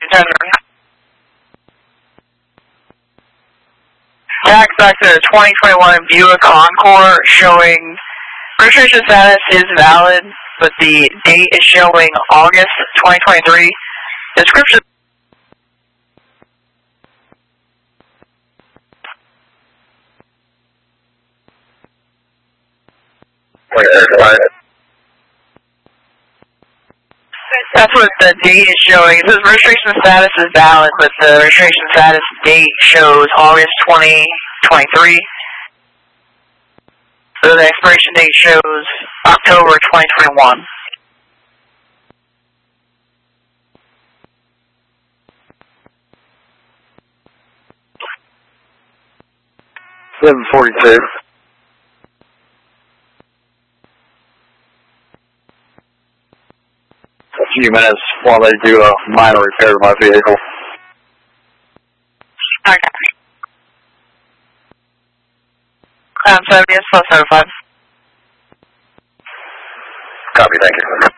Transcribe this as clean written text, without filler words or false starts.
Tax back to the 2021 Buick Encore showing registration status is valid, but the date is showing August 2023. Description. That's what the date is showing. It says registration status is valid, but the registration status date shows August 2023. So the expiration date shows October 2021. $742. A few minutes while they do a minor repair to my vehicle. Okay. 7 yes, plus 05. Copy, thank you.